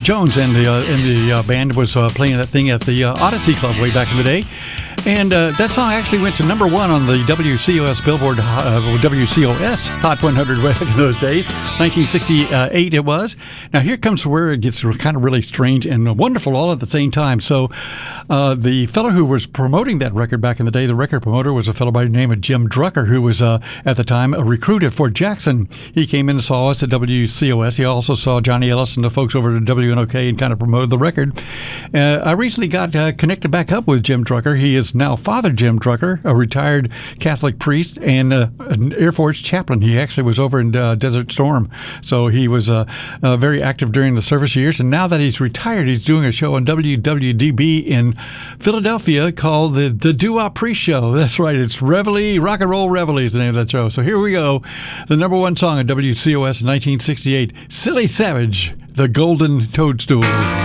Jones and the band was playing that thing at the Odyssey Club way back in the day. And that song actually went to number one on the WCOS Billboard WCOS Hot 100 back in those days. 1968 it was. Now here comes where it gets kind of really strange and wonderful all at the same time. So the fellow who was promoting that record back in the day, the record promoter, was a fellow by the name of Jim Drucker, who was at the time a recruit at Fort Jackson. He came in and saw us at WCOS. He also saw Johnny Ellis and the folks over at WNOK and kind of promoted the record. I recently got connected back up with Jim Drucker. He is now Father Jim Drucker, a retired Catholic priest and an Air Force chaplain. He actually was over in Desert Storm, so he was very active during the service years. And now that he's retired, he's doing a show on WWDB in Philadelphia called the Doo-Wop Pre-Show. That's right, it's Reveille, Rock and Roll Reveille is the name of that show. So here we go, the number one song at WCOS in 1968, Silly Savage, The Golden Toadstool.